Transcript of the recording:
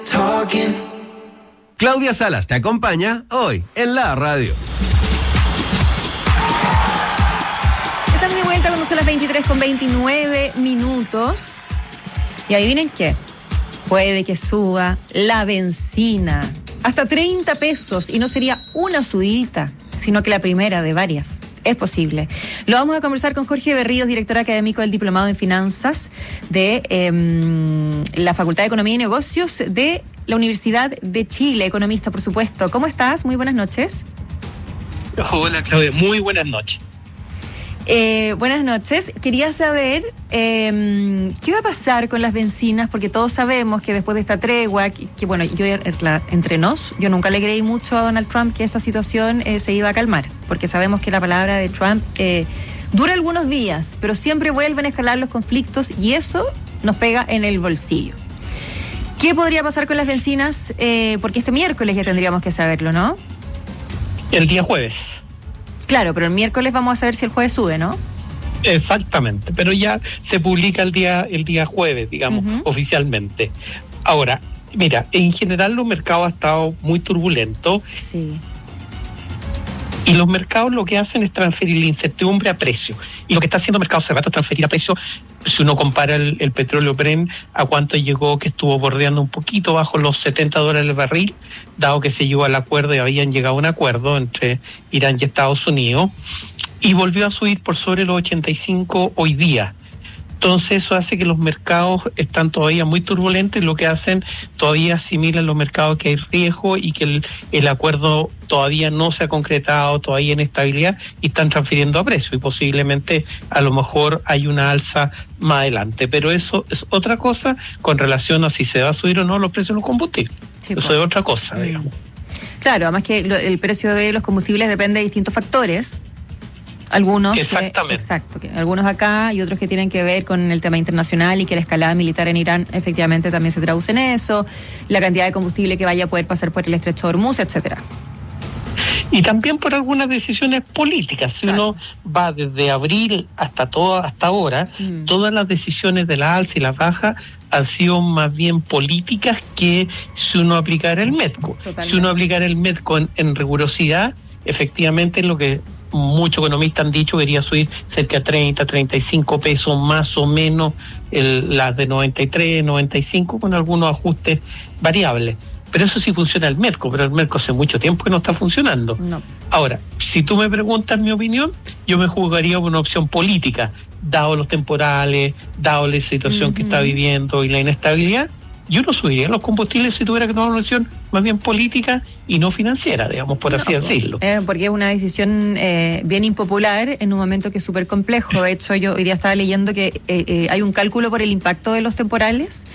Claudia Salas te acompaña hoy en la radio. Estamos de vuelta cuando son las 23:29. Y adivinen qué, puede que suba la benzina hasta 30 pesos y no sería una subidita, sino que la primera de varias. Es posible. Lo vamos a conversar con Jorge Berríos, director académico del Diplomado en Finanzas de la Facultad de Economía y Negocios de la Universidad de Chile, economista, por supuesto. ¿Cómo estás? Muy buenas noches. Hola, Claudia. Muy buenas noches. Buenas noches. Quería saber qué va a pasar con las bencinas, porque todos sabemos que después de esta tregua, que bueno, entre nos, yo nunca le creí mucho a Donald Trump que esta situación se iba a calmar, porque sabemos que la palabra de Trump dura algunos días, pero siempre vuelven a escalar los conflictos y eso nos pega en el bolsillo. ¿Qué podría pasar con las bencinas? Porque este miércoles ya tendríamos que saberlo, ¿no? El día jueves. Claro, pero el miércoles vamos a saber si el jueves sube, ¿no? Exactamente, pero ya se publica el día jueves, digamos, oficialmente. Ahora, mira, en general los mercados han estado muy turbulentos. Sí. Y los mercados lo que hacen es transferir la incertidumbre a precio. Y lo que está haciendo el mercado hace rato es transferir a precio. Si uno compara el petróleo Brent a cuánto llegó, que estuvo bordeando un poquito bajo los $70 el barril, dado que se llegó al acuerdo y habían llegado a un acuerdo entre Irán y Estados Unidos, y volvió a subir por sobre los 85 hoy día. Entonces eso hace que los mercados están todavía muy turbulentos y lo que hacen todavía asimilan los mercados que hay riesgo y que el acuerdo todavía no se ha concretado, todavía hay inestabilidad y están transfiriendo a precio y posiblemente a lo mejor hay una alza más adelante. Pero eso es otra cosa con relación a si se va a subir o no los precios de los combustibles. Sí, eso es otra cosa, digamos. Claro, además que el precio de los combustibles depende de distintos factores. Algunos algunos acá y otros que tienen que ver con el tema internacional y que la escalada militar en Irán efectivamente también se traduce en eso, la cantidad de combustible que vaya a poder pasar por el estrecho de Hormuz, etcétera. Y también por algunas decisiones políticas. Si uno va desde abril hasta ahora, todas las decisiones de la alza y la baja han sido más bien políticas que si uno aplicara el MEDCO. Totalmente. Si uno aplicara el MEDCO en rigurosidad, efectivamente lo que muchos economistas han dicho quería subir cerca de 30, 35 pesos más o menos, las de 93, 95 con algunos ajustes variables. Pero eso sí funciona el MEDCO, pero el MEDCO hace mucho tiempo que no está funcionando. No. Ahora, si tú me preguntas mi opinión, yo me jugaría por una opción política, dado los temporales, dado la situación que está viviendo y la inestabilidad. Yo no subiría los combustibles si tuviera que tomar una decisión más bien política y no financiera, digamos, por así decirlo. Porque es una decisión bien impopular en un momento que es súper complejo. De hecho, yo hoy día estaba leyendo que hay un cálculo por el impacto de los temporales